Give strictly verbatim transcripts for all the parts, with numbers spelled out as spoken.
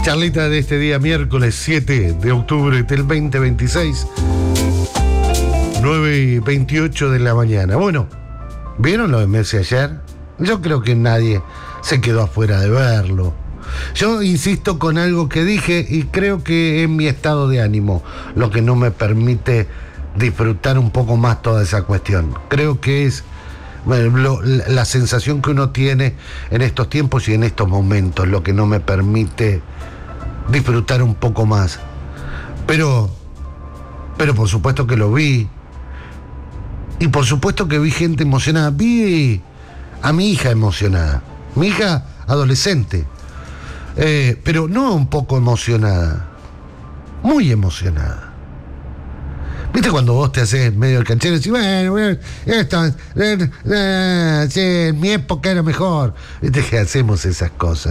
Charlita de este día, miércoles siete de octubre del veinte veintiséis, nueve y veintiocho de la mañana. Bueno, ¿vieron lo de Messi ayer? Yo creo que nadie se quedó afuera de verlo. Yo insisto con algo que dije y creo que es mi estado de ánimo lo que no me permite disfrutar un poco más toda esa cuestión. Creo que es bueno, lo, la sensación que uno tiene en estos tiempos y en estos momentos lo que no me permite disfrutar un poco más. Pero, pero por supuesto que lo vi. Y por supuesto que vi gente emocionada. Vi a mi hija emocionada. Mi hija adolescente. Eh, pero no un poco emocionada. Muy emocionada. ¿Viste cuando vos te haces medio el canchero y decís, bueno, bueno, esto, eh, eh, sí, en mi época era mejor? ¿Viste que hacemos esas cosas?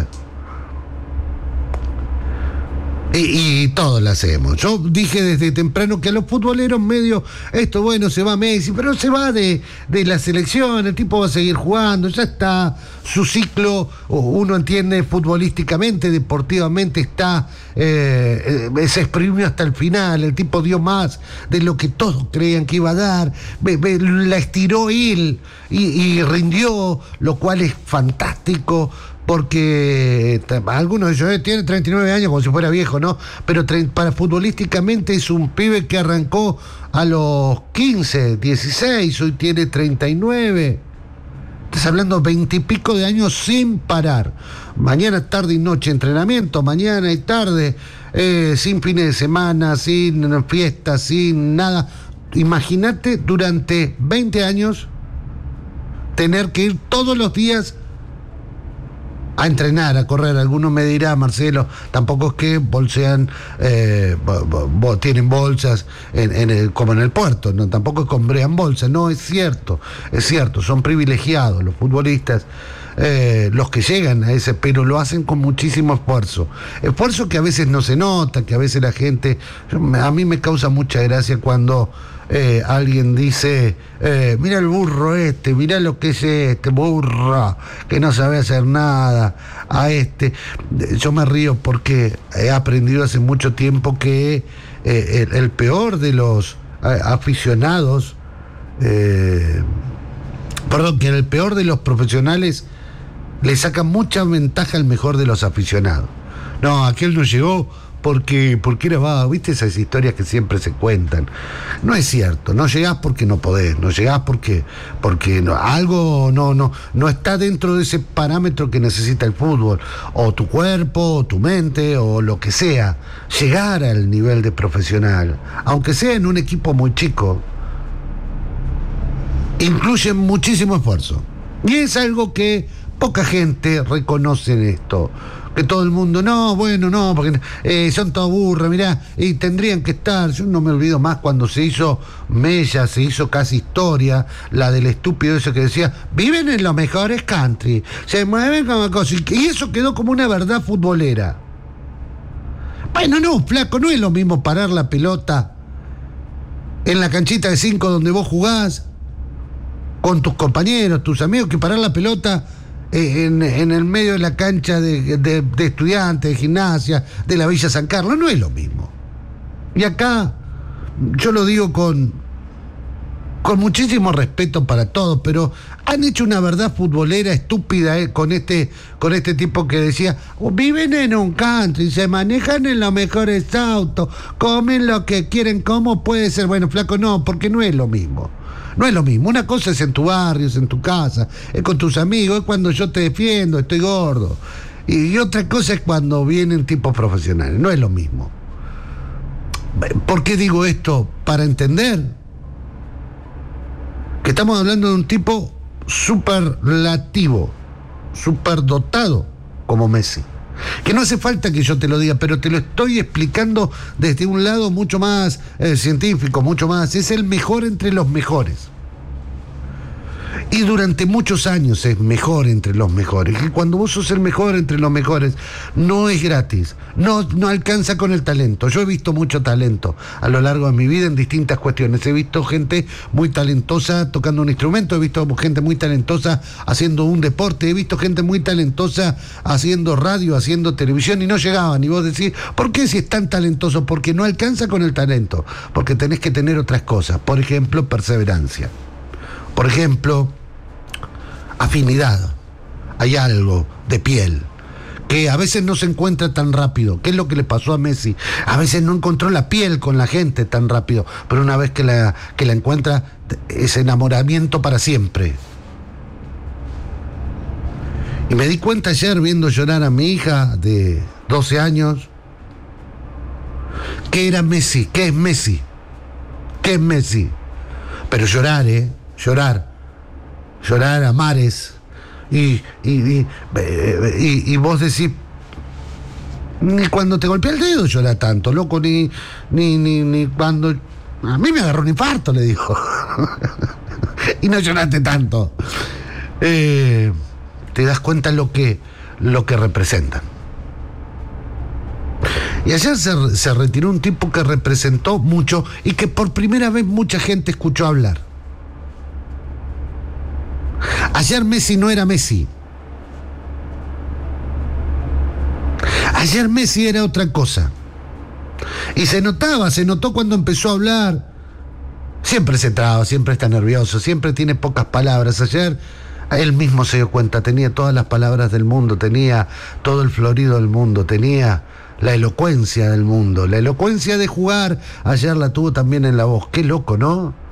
Y, y todos lo hacemos. Yo dije desde temprano que a los futboleros medio, esto bueno, se va Messi, pero se va de, de la selección, el tipo va a seguir jugando, ya está, su ciclo, uno entiende futbolísticamente, deportivamente está, eh, eh, se exprimió hasta el final, el tipo dio más de lo que todos creían que iba a dar, be, be, la estiró él y, y rindió, lo cual es fantástico. Porque algunos de ellos eh, tienen treinta y nueve años como si fuera viejo, ¿no? Pero para futbolísticamente es un pibe que arrancó a los quince, dieciséis, hoy tiene treinta y nueve. Estás hablando veinte y pico de años sin parar. Mañana, tarde y noche entrenamiento, mañana y tarde, eh, sin fines de semana, sin fiestas, sin nada. Imagínate durante veinte años tener que ir todos los días a entrenar, a correr. Algunos me dirá, Marcelo, tampoco es que bolsean, eh, bo, bo, tienen bolsas en, en el, como en el puerto, no, tampoco es que hombrean bolsas, no, es cierto, es cierto, son privilegiados los futbolistas, eh, los que llegan a ese, pero lo hacen con muchísimo esfuerzo, esfuerzo que a veces no se nota, que a veces la gente, yo, a mí me causa mucha gracia cuando Eh, alguien dice, eh, mira el burro este, mira lo que es este burro, que no sabe hacer nada, a este. Yo me río porque he aprendido hace mucho tiempo que eh, el, el peor de los eh, aficionados, eh, perdón, que el peor de los profesionales le saca mucha ventaja al mejor de los aficionados. No, aquel no llegó porque, porque era vago, ¿viste esas historias que siempre se cuentan? No es cierto, no llegás porque no podés, no llegás porque, porque no, algo no, no, no está dentro de ese parámetro que necesita el fútbol, o tu cuerpo, o tu mente, o lo que sea. Llegar al nivel de profesional, aunque sea en un equipo muy chico, incluye muchísimo esfuerzo. Y es algo que poca gente reconoce en esto. Que todo el mundo, no, bueno, no, porque eh, son todos burros, mirá, y tendrían que estar. Yo no me olvido más cuando se hizo Mella, se hizo casi historia, la del estúpido ese que decía, viven en los mejores country, se mueven como cosas, y eso quedó como una verdad futbolera. Bueno, no, flaco, no es lo mismo parar la pelota en la canchita de cinco donde vos jugás, con tus compañeros, tus amigos, que parar la pelota En, en el medio de la cancha de, de, de estudiantes, de gimnasia, de la Villa San Carlos, no es lo mismo. Y acá, yo lo digo con, con muchísimo respeto para todos, pero han hecho una verdad futbolera estúpida eh, con este con este tipo que decía, oh, viven en un country, se manejan en los mejores autos, comen lo que quieren, ¿cómo puede ser? Bueno, flaco, no, porque no es lo mismo. No es lo mismo, una cosa es en tu barrio, es en tu casa, es con tus amigos, es cuando yo te defiendo, estoy gordo. Y, y otra cosa es cuando vienen tipos profesionales, no es lo mismo. ¿Por qué digo esto? Para entender que estamos hablando de un tipo superlativo, superdotado como Messi. Que no hace falta que yo te lo diga, pero te lo estoy explicando desde un lado mucho más eh, científico, mucho más. Es el mejor entre los mejores. Y durante muchos años es mejor entre los mejores. Y cuando vos sos el mejor entre los mejores, no es gratis. No, no alcanza con el talento. Yo he visto mucho talento a lo largo de mi vida en distintas cuestiones. He visto gente muy talentosa tocando un instrumento, he visto gente muy talentosa haciendo un deporte, he visto gente muy talentosa haciendo radio, haciendo televisión y no llegaban. Y vos decís, ¿por qué si es tan talentoso? Porque no alcanza con el talento. Porque tenés que tener otras cosas. Por ejemplo, perseverancia. Por ejemplo, afinidad. Hay algo de piel que a veces no se encuentra tan rápido. ¿Qué es lo que le pasó a Messi? A veces no encontró la piel con la gente tan rápido, pero una vez que la, que la encuentra, es enamoramiento para siempre. Y me di cuenta ayer viendo llorar a mi hija de doce años, que era Messi, que es Messi, que es Messi. Pero llorar, ¿eh? Llorar, llorar a mares, y, y, y, y, y vos decís, ni cuando te golpea el dedo llora tanto, loco, ni, ni, ni, ni cuando, a mí me agarró un infarto, le dijo, y no lloraste tanto. Eh, te das cuenta lo que, lo que representan. Y ayer se, se retiró un tipo que representó mucho y que por primera vez mucha gente escuchó hablar. Ayer Messi no era Messi. Ayer Messi era otra cosa. Y se notaba, se notó cuando empezó a hablar. Siempre se traba, siempre está nervioso, siempre tiene pocas palabras. Ayer él mismo se dio cuenta, tenía todas las palabras del mundo, tenía todo el florido del mundo, tenía la elocuencia del mundo. La elocuencia de jugar, ayer la tuvo también en la voz. Qué loco, ¿no?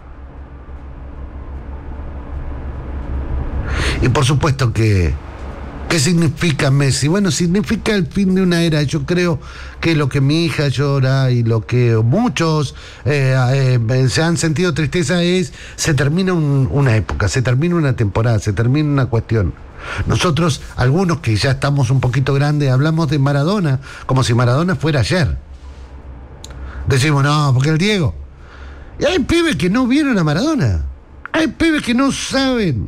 Y por supuesto que, ¿qué significa Messi? Bueno, significa el fin de una era. Yo creo que lo que mi hija llora y lo que muchos eh, eh, se han sentido tristeza es, se termina un, una época, se termina una temporada, se termina una cuestión. Nosotros, algunos que ya estamos un poquito grandes, hablamos de Maradona como si Maradona fuera ayer. Decimos, no, porque el Diego. Y hay pibes que no vieron a Maradona. Hay pibes que no saben.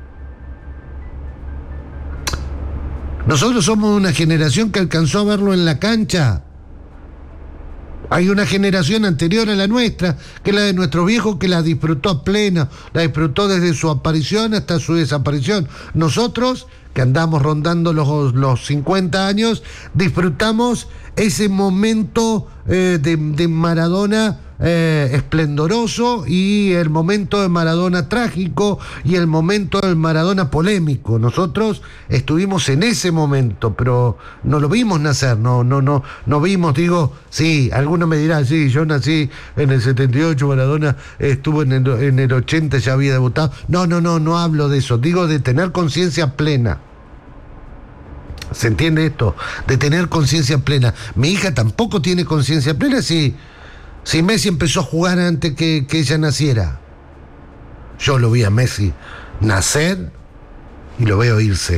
Nosotros somos una generación que alcanzó a verlo en la cancha. Hay una generación anterior a la nuestra, que es la de nuestros viejos, que la disfrutó a pleno, la disfrutó desde su aparición hasta su desaparición. Nosotros, que andamos rondando los, los cincuenta años, disfrutamos ese momento eh, de, de Maradona eh, esplendoroso y el momento de Maradona trágico y el momento del Maradona polémico. Nosotros estuvimos en ese momento, pero no lo vimos nacer, no, no, no, no vimos, digo, sí, alguno me dirá, sí, yo nací en el setenta y ocho, Maradona estuvo en el, en el ochenta, ya había debutado. No, no, no, no hablo de eso, digo de tener conciencia plena. ¿Se entiende esto? De tener conciencia plena. Mi hija tampoco tiene conciencia plena si, si Messi empezó a jugar antes que, que ella naciera. Yo lo vi a Messi nacer y lo veo irse.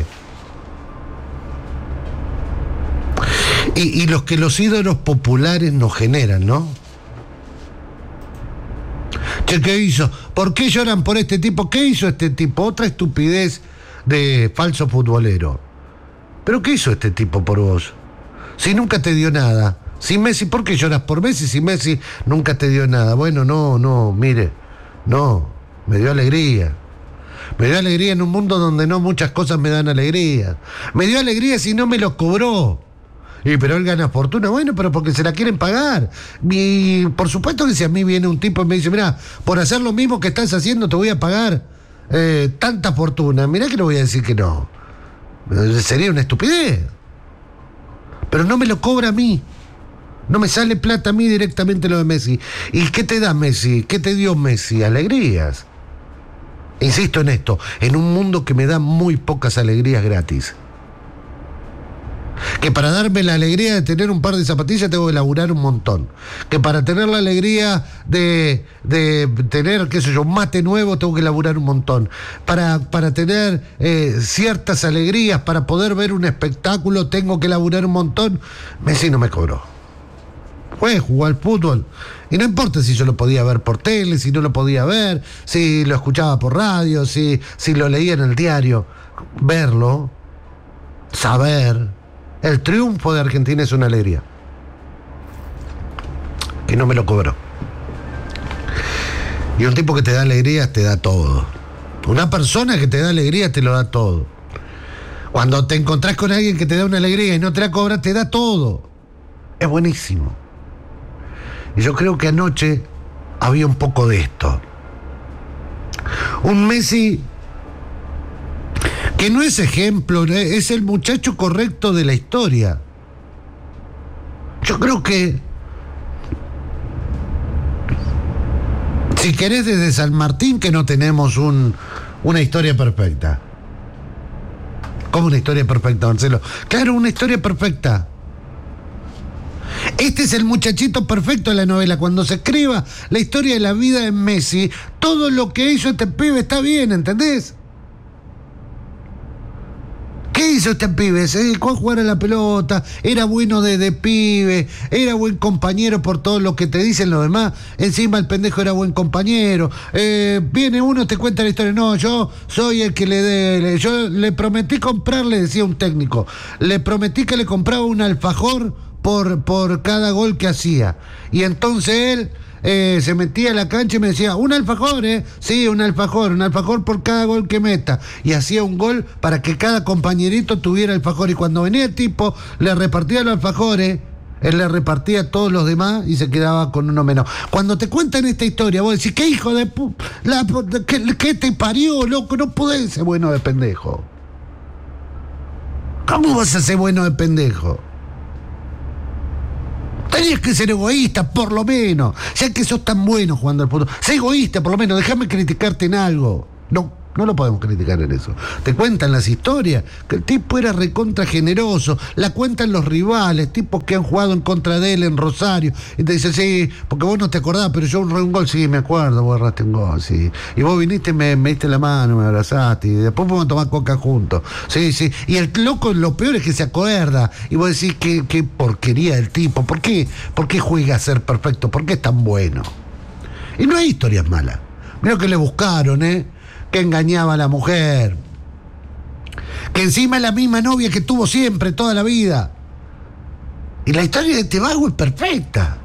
Y, y los que los ídolos populares nos generan, ¿no? Che, ¿qué hizo? ¿Por qué lloran por este tipo? ¿Qué hizo este tipo? Otra estupidez de falso futbolero. ¿Pero qué hizo este tipo por vos? Si nunca te dio nada. Si Messi, ¿por qué lloras por Messi si Messi nunca te dio nada? Bueno, no, no, mire, no, me dio alegría. Me dio alegría en un mundo donde no muchas cosas me dan alegría. Me dio alegría si no me lo cobró. Y pero él gana fortuna, bueno, pero porque se la quieren pagar. Y por supuesto que si a mí viene un tipo y me dice, mira, por hacer lo mismo que estás haciendo te voy a pagar eh, tanta fortuna, mirá que le voy a decir que no. Sería una estupidez. Pero no me lo cobra a mí. No me sale plata a mí directamente lo de Messi. ¿Y qué te da Messi? ¿Qué te dio Messi? Alegrías. Insisto en esto, en un mundo que me da muy pocas alegrías gratis. Que para darme la alegría de tener un par de zapatillas tengo que laburar un montón. Que para tener la alegría de, de tener, qué sé yo, un mate nuevo tengo que laburar un montón. Para, para tener eh, ciertas alegrías, para poder ver un espectáculo tengo que laburar un montón. Messi no me cobró. Fue, jugó al fútbol. Y no importa si yo lo podía ver por tele, si no lo podía ver, si lo escuchaba por radio, si, si lo leía en el diario. Verlo, saber, el triunfo de Argentina es una alegría. Que no me lo cobró. Y un tipo que te da alegría te da todo. Una persona que te da alegría te lo da todo. Cuando te encontrás con alguien que te da una alegría y no te la cobra, te da todo. Es buenísimo. Y yo creo que anoche había un poco de esto. Un Messi que no es ejemplo, es el muchacho correcto de la historia. Yo creo que, si querés, desde San Martín, que no tenemos un, una historia perfecta. ¿Cómo una historia perfecta, Marcelo? Claro, una historia perfecta. Este es el muchachito perfecto de la novela. Cuando se escriba la historia de la vida de Messi, todo lo que hizo este pibe está bien, ¿entendés? ¿Qué hizo este pibe? Se dedicó a jugar a la pelota, era bueno de, de pibe, era buen compañero por todo lo que te dicen los demás. Encima el pendejo era buen compañero. Eh, viene uno, te cuenta la historia. No, yo soy el que le dé. Yo le prometí comprarle, decía un técnico, le prometí que le compraba un alfajor por, por cada gol que hacía. Y entonces él eh, se metía a la cancha y me decía, un alfajor, ¿eh? Sí, un alfajor, un alfajor por cada gol que meta. Y hacía un gol para que cada compañerito tuviera alfajor. Y cuando venía el tipo, le repartía los alfajores, él le repartía a todos los demás y se quedaba con uno menos. Cuando te cuentan esta historia, vos decís, ¿qué hijo de pu... La, ¿qué, ¿Qué te parió, loco? No podés ser bueno de pendejo. ¿Cómo vas a ser bueno de pendejo? Tenías que ser egoísta, por lo menos. Ya que sos tan bueno jugando al fútbol. Sé egoísta, por lo menos. Déjame criticarte en algo. No, no lo podemos criticar en eso. Te cuentan las historias, que el tipo era recontra generoso. La cuentan los rivales, tipos que han jugado en contra de él en Rosario. Y te dicen, sí, porque vos no te acordás, pero yo erré un gol. Sí, me acuerdo, vos erraste un gol, sí. Y vos viniste, me, me diste la mano, me abrazaste. Y después podemos tomar coca juntos. Sí, sí. Y el loco, lo peor es que se acuerda. Y vos decís, qué, qué porquería del tipo. ¿Por qué? ¿Por qué juega a ser perfecto? ¿Por qué es tan bueno? Y no hay historias malas. Mirá que le buscaron, ¿eh? Que engañaba a la mujer, que encima es la misma novia que tuvo siempre, toda la vida. Y la historia de este vago es perfecta.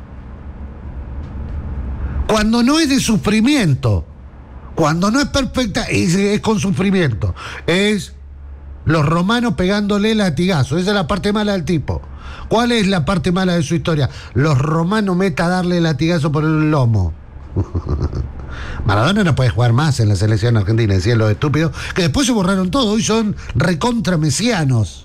Cuando no es de sufrimiento, cuando no es perfecta, es, es con sufrimiento. Es los romanos pegándole latigazo. Esa es la parte mala del tipo. ¿Cuál es la parte mala de su historia? Los romanos meta a darle latigazo por el lomo. Maradona no puede jugar más en la selección argentina, decían los estúpidos, que después se borraron todo, hoy son recontra mesianos.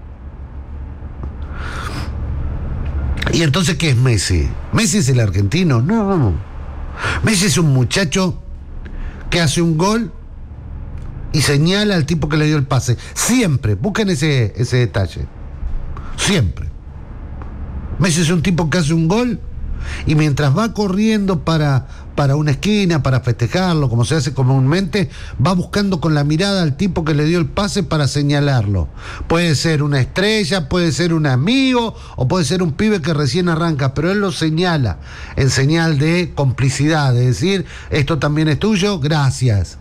¿Y entonces qué es Messi? ¿Messi es el argentino? No. Messi es un muchacho que hace un gol y señala al tipo que le dio el pase. Siempre, busquen ese, ese detalle. Siempre. Messi es un tipo que hace un gol y mientras va corriendo para, para una esquina, para festejarlo, como se hace comúnmente, va buscando con la mirada al tipo que le dio el pase para señalarlo. Puede ser una estrella, puede ser un amigo, o puede ser un pibe que recién arranca, pero él lo señala en señal de complicidad, de decir, esto también es tuyo, gracias.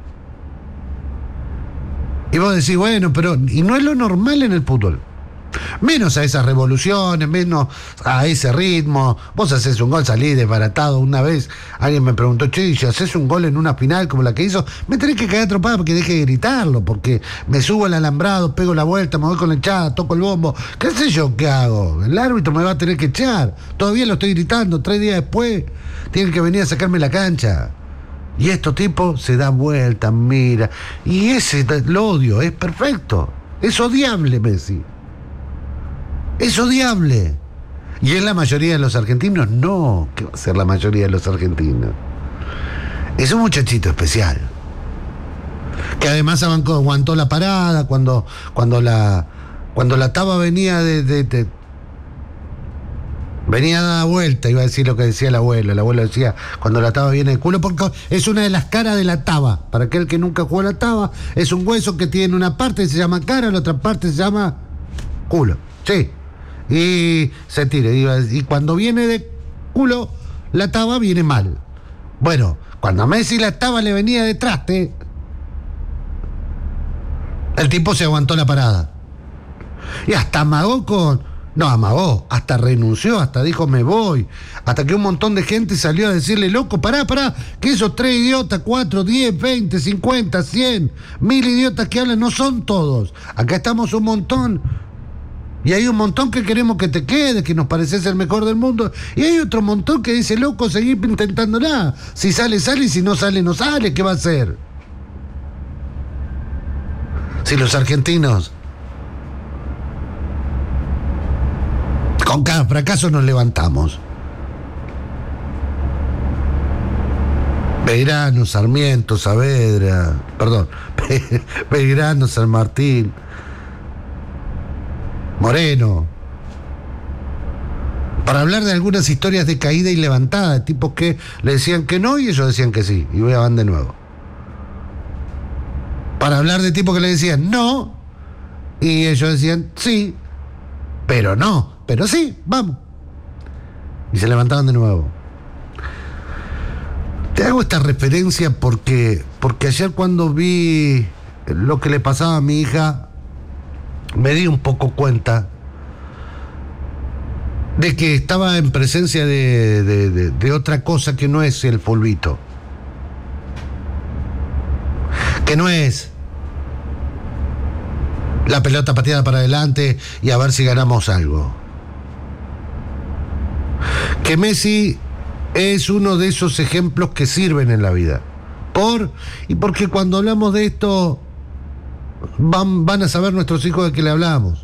Y vos decís, bueno, pero, y no es lo normal en el fútbol. Menos a esas revoluciones, menos a ese ritmo. Vos haces un gol, salís desbaratado. Una vez alguien me preguntó, che, si haces un gol en una final como la que hizo, me tenés que caer atropada porque deje de gritarlo, porque me subo al alambrado, pego la vuelta, me voy con la echada, toco el bombo. ¿Qué sé yo qué hago? El árbitro me va a tener que echar. Todavía lo estoy gritando, tres días después tienen que venir a sacarme la cancha. Y estos tipos se dan vuelta, mira. Y ese, lo odio, es perfecto. Es odiable, Messi. Es odiable. ¿Y es la mayoría de los argentinos? No, ¿qué va a ser la mayoría de los argentinos? Es un muchachito especial. Que además aguantó la parada cuando, cuando la cuando la taba venía de, de, de venía a dar vuelta, iba a decir lo que decía el abuelo. El abuelo decía, cuando la taba viene de culo, porque es una de las caras de la taba. Para aquel que nunca jugó a la taba, es un hueso que tiene una parte que se llama cara, la otra parte se llama culo. Sí. y se tira. Y cuando viene de culo, la taba viene mal. Bueno, cuando a Messi la taba le venía de traste, el tipo se aguantó la parada. Y hasta amagó con... No, amagó, hasta renunció, hasta dijo me voy. Hasta que un montón de gente salió a decirle, loco, pará, pará, que esos tres idiotas, cuatro, diez, veinte, cincuenta, cien, mil idiotas que hablan no son todos. Acá estamos un montón. Y hay un montón que queremos que te quedes, que nos pareces el mejor del mundo. Y hay otro montón que dice, loco, seguir intentándola. Si sale, sale, y si no sale, no sale. ¿Qué va a hacer? Si los argentinos con cada fracaso nos levantamos. Belgrano, Sarmiento, Saavedra, perdón, Belgrano, San Martín, Moreno, para hablar de algunas historias de caída y levantada, de tipos que le decían que no y ellos decían que sí, y van de nuevo. Para hablar de tipos que le decían no y ellos decían sí, pero no, pero sí, vamos. Y se levantaban de nuevo. Te hago esta referencia porque, porque ayer cuando vi lo que le pasaba a mi hija, me di un poco cuenta de que estaba en presencia de, de, de, de otra cosa que no es el fulbito. Que no es la pelota pateada para adelante y a ver si ganamos algo. Que Messi es uno de esos ejemplos que sirven en la vida. Por y porque cuando hablamos de esto van, van a saber nuestros hijos de qué le hablamos.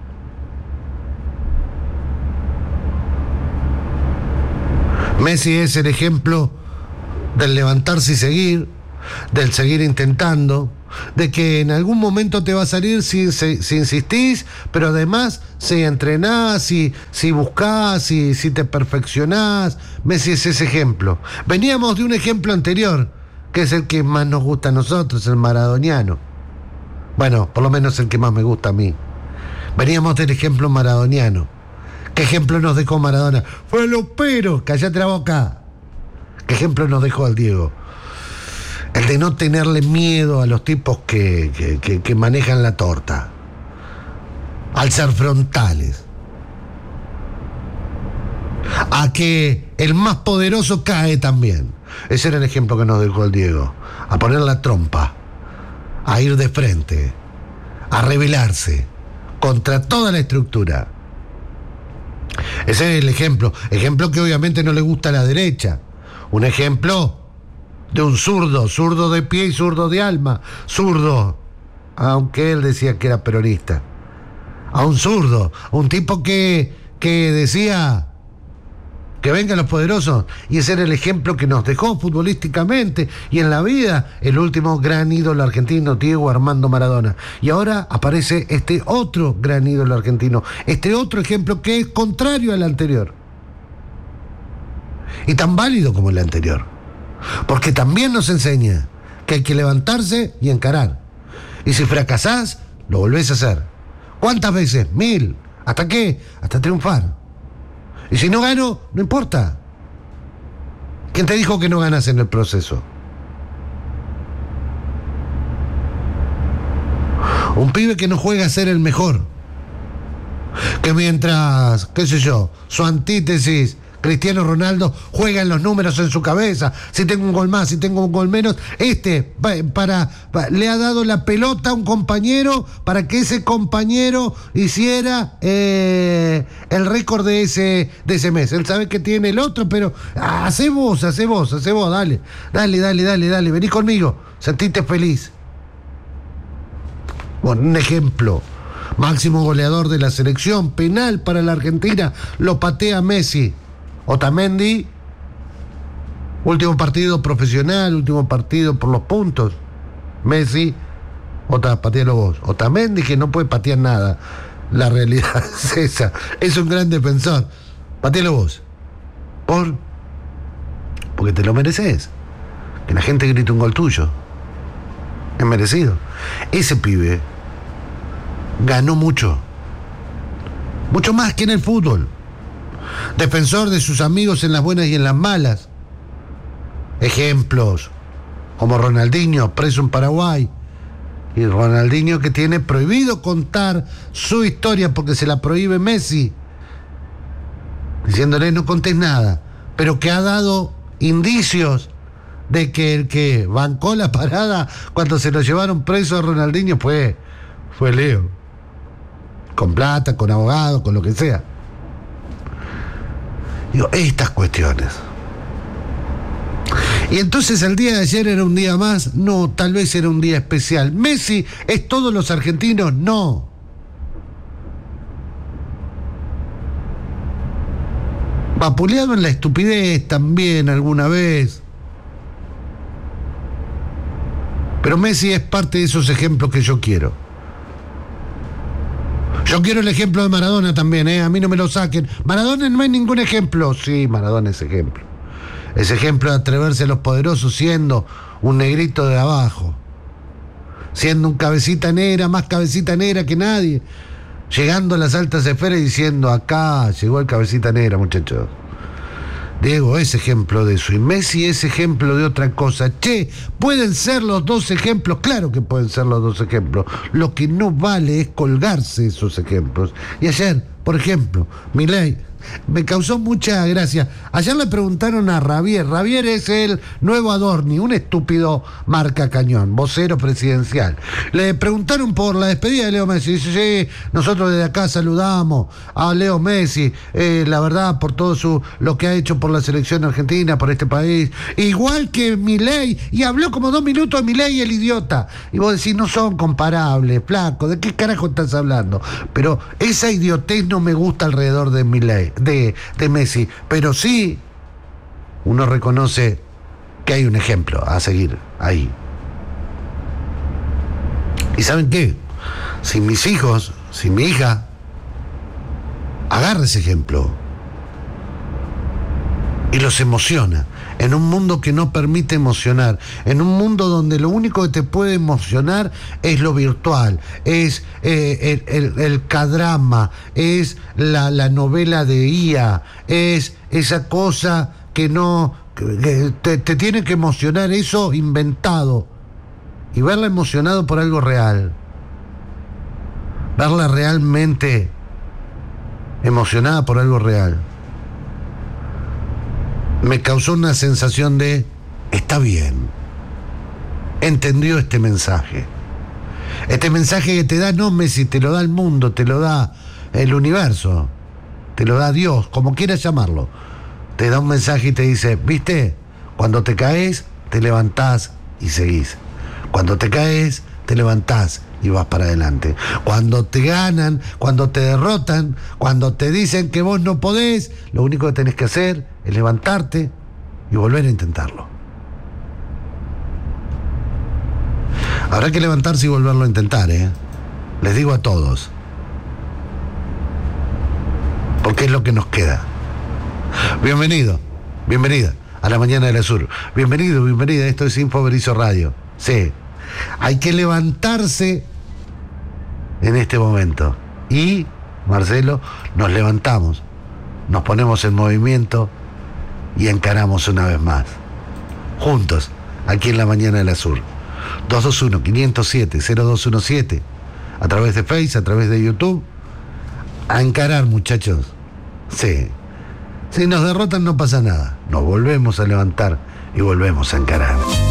Messi es el ejemplo del levantarse y seguir, del seguir intentando, de que en algún momento te va a salir si, si, si insistís, pero además si entrenás, si, si buscás, si, si te perfeccionás. Messi es ese ejemplo. Veníamos de un ejemplo anterior, que es el que más nos gusta a nosotros, el maradoniano. Bueno, por lo menos el que más me gusta a mí. Veníamos del ejemplo maradoniano. ¿Qué ejemplo nos dejó Maradona? Fue el opero, cállate la boca. ¿Qué ejemplo nos dejó el Diego? El de no tenerle miedo a los tipos que, que, que, que manejan la torta. Al ser frontales. A que el más poderoso cae también. Ese era el ejemplo que nos dejó el Diego. A poner la trompa. A ir de frente. A rebelarse contra toda la estructura. Ese es el ejemplo. Ejemplo que obviamente no le gusta a la derecha. Un ejemplo de un zurdo, zurdo de pie y zurdo de alma, zurdo, aunque él decía que era peronista, a un zurdo, un tipo que, que decía que vengan los poderosos, y ese era el ejemplo que nos dejó futbolísticamente y en la vida el último gran ídolo argentino, Diego Armando Maradona. Y ahora aparece este otro gran ídolo argentino, este otro ejemplo que es contrario al anterior y tan válido como el anterior. Porque también nos enseña que hay que levantarse y encarar. Y si fracasás, lo volvés a hacer. ¿Cuántas veces? Mil. ¿Hasta qué? Hasta triunfar. Y si no gano, no importa. ¿Quién te dijo que no ganas en el proceso? Un pibe que no juega a ser el mejor. Que mientras, qué sé yo, su antítesis Cristiano Ronaldo juega en los números en su cabeza, si tengo un gol más, si tengo un gol menos, este para, para le ha dado la pelota a un compañero para que ese compañero hiciera eh, el récord de ese, de ese mes. Él sabe que tiene el otro, pero ah, hace vos, hace vos, hace vos, dale, dale, dale, dale, dale, vení conmigo, sentite feliz. Bueno, un ejemplo. Máximo goleador de la selección, penal para la Argentina, lo patea Messi. Otamendi, último partido profesional, último partido por los puntos. Messi, otra, patealo vos. Otamendi, que no puede patear nada. La realidad es esa. Es un gran defensor. Patealo vos. ¿Por? Porque te lo mereces. Que la gente grite un gol tuyo. Es merecido. Ese pibe ganó mucho. mucho más que en el fútbol. Defensor de sus amigos en las buenas y en las malas. Ejemplos como Ronaldinho, preso en Paraguay, y Ronaldinho que tiene prohibido contar su historia porque se la prohíbe Messi, diciéndole no contés nada, pero que ha dado indicios de que el que bancó la parada cuando se lo llevaron preso a Ronaldinho fue, fue Leo, con plata, con abogado, con lo que sea. Digo, estas cuestiones. Y entonces el día de ayer era un día más, no, tal vez era un día especial. ¿Messi es todos los argentinos? No. Vapuleado en la estupidez también alguna vez. Pero Messi es parte de esos ejemplos que yo quiero. Yo quiero el ejemplo de Maradona también, ¿eh? A mí no me lo saquen. Maradona no es ningún ejemplo. Sí, Maradona es ejemplo. Es ejemplo de atreverse a los poderosos siendo un negrito de abajo. Siendo un cabecita negra, más cabecita negra que nadie. Llegando a las altas esferas y diciendo, acá llegó el cabecita negra, muchachos. Diego es ejemplo de eso y Messi es ejemplo de otra cosa. Che, ¿pueden ser los dos ejemplos? Claro que pueden ser los dos ejemplos. Lo que no vale es colgarse esos ejemplos. Y ayer, por ejemplo, Milei me causó mucha gracia. Ayer le preguntaron a Ravier. Ravier es el nuevo Adorni, un estúpido marca cañón, vocero presidencial. Le preguntaron por la despedida de Leo Messi. Dice, sí, nosotros desde acá saludamos a Leo Messi, eh, la verdad, por todo su lo que ha hecho por la selección argentina, por este país. Igual que Milei, y habló como dos minutos Milei, el idiota. Y vos decís, no son comparables, flaco, ¿de qué carajo estás hablando? Pero esa idiotez no me gusta alrededor de Milei. De, de Messi, pero sí uno reconoce que hay un ejemplo a seguir ahí. ¿Y saben qué? Si mis hijos, si mi hija agarra ese ejemplo y los emociona, en un mundo que no permite emocionar, en un mundo donde lo único que te puede emocionar es lo virtual, es eh, el, el, el K-drama, es la, la novela de I A, es esa cosa que no que te, te tiene que emocionar, eso inventado, y verla emocionado por algo real, verla realmente emocionada por algo real, me causó una sensación de, está bien, entendió este mensaje. Este mensaje que te da no Messi, te lo da el mundo, te lo da el universo, te lo da Dios, como quieras llamarlo. Te da un mensaje y te dice, ¿viste? Cuando te caes, te levantás y seguís. Cuando te caes, te levantás y vas para adelante. Cuando te ganan, cuando te derrotan, cuando te dicen que vos no podés, lo único que tenés que hacer es levantarte y volver a intentarlo. Habrá que levantarse y volverlo a intentar, ¿eh? Les digo a todos. Porque es lo que nos queda. Bienvenido, bienvenida a la Mañana de la Sur. Bienvenido, bienvenida. Esto es Info Berizo Radio. Sí. Hay que levantarse en este momento. Y, Marcelo, nos levantamos, nos ponemos en movimiento y encaramos una vez más. Juntos, aquí en la Mañana de la Sur. dos dos uno, cinco cero siete, cero dos uno siete. A través de Facebook, a través de YouTube. A encarar, muchachos. Sí. Si nos derrotan no pasa nada. Nos volvemos a levantar y volvemos a encarar.